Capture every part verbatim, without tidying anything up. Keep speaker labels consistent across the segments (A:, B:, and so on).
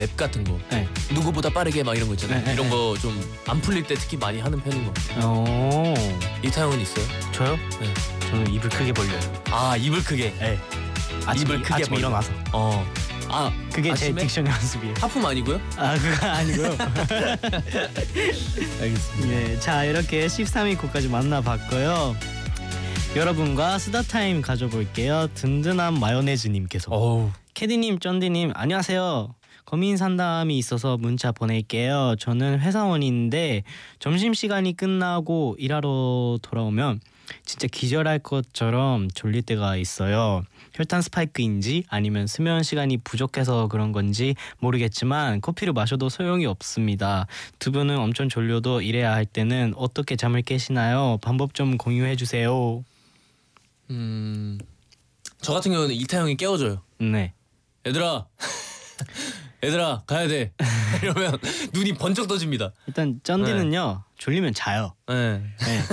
A: 랩 같은 거
B: 네.
A: 누구보다 빠르게 막 이런 거 있잖아요.
B: 네,
A: 이런
B: 네,
A: 거 좀 안 풀릴 때 특히 많이 하는 편인 것 같아요.
B: 오.
A: 이타영은 있어요?
B: 저요?
A: 네.
B: 저는 입을 크게 벌려요.
A: 아 입을 크게.
B: 네. 아침,
A: 입을 크게
B: 아침에
A: 벌려.
B: 일어나서.
A: 어. 아
B: 그게 제
A: 아침에?
B: 딕션 연습이에요.
A: 하품 아니고요?
B: 아 그거 아니고요.
A: 알겠습니다.
B: 네, 자 이렇게 십삼 위 곡까지 만나봤고요. 여러분과 수다 타임 가져볼게요. 든든한 마요네즈님께서
A: 어우.
B: 캐디님, 쩐디님 안녕하세요. 고민 상담이 있어서 문자 보낼게요. 저는 회사원인데 점심시간이 끝나고 일하러 돌아오면 진짜 기절할 것처럼 졸릴 때가 있어요. 혈당 스파이크인지 아니면 수면 시간이 부족해서 그런 건지 모르겠지만 커피를 마셔도 소용이 없습니다. 두 분은 엄청 졸려도 일해야 할 때는 어떻게 잠을 깨시나요? 방법 좀 공유해 주세요.
A: 음. 저 같은 경우는 이타영이 깨워줘요.
B: 네.
A: 얘들아. 얘들아 가야 돼. 이러면 눈이 번쩍 떠집니다.
B: 일단 쩐디는요 졸리면 자요.
A: 네.
B: 네.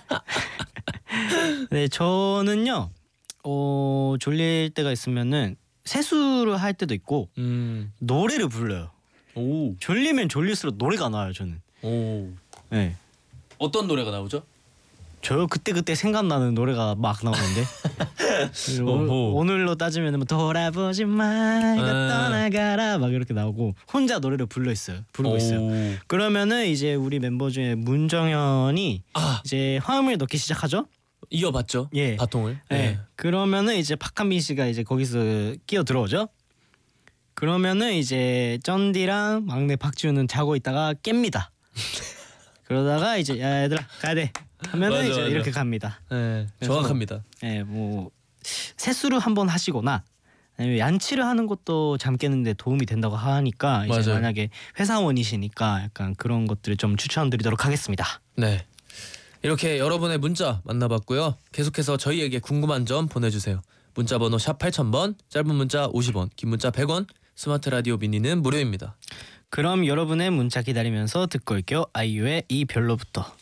B: 네, 저는요 어, 졸릴 때가 있으면은 세수를 할 때도 있고
A: 음.
B: 노래를 불러요.
A: 오.
B: 졸리면 졸릴수록 노래가 나와요 저는.
A: 오.
B: 네.
A: 어떤 노래가 나오죠?
B: 저요 그때 그때 생각나는 노래가 막 나오는데.
A: 오호.
B: 오늘로 따지면 뭐 돌아보지 말고
A: 아.
B: 떠나가라 막 이렇게 나오고 혼자 노래를 불러 있어요. 부르고 있어요.
A: 오.
B: 그러면은 이제 우리 멤버 중에 문정현이
A: 아
B: 이제 화음을 넣기 시작하죠.
A: 이어봤죠?
B: 예.
A: 바통을.
B: 네.
A: 네.
B: 그러면은 이제 박한빈 씨가 이제 거기서 끼어 들어오죠. 그러면은 이제 쩐디랑 막내 박지훈은 자고 있다가 깹니다. 그러다가 이제 야 얘들아 가야 돼 하면은
A: 맞아,
B: 이제
A: 맞아.
B: 이렇게 갑니다.
A: 네.
B: 그래서
A: 정확합니다.
B: 네, 뭐 세수를 한번 하시거나 아니면 양치를 하는 것도 잠 깨는데 도움이 된다고 하니까 이제
A: 맞아요.
B: 만약에 회사원이시니까 약간 그런 것들을 좀 추천드리도록 하겠습니다.
A: 네. 이렇게 여러분의 문자 만나봤고요. 계속해서 저희에게 궁금한 점 보내주세요. 문자번호 샵 팔천 번, 짧은 문자 오십 원, 긴 문자 백 원, 스마트 라디오 미니는 무료입니다.
B: 그럼 여러분의 문자 기다리면서 듣고 올게요. 아이유의 이 별로부터.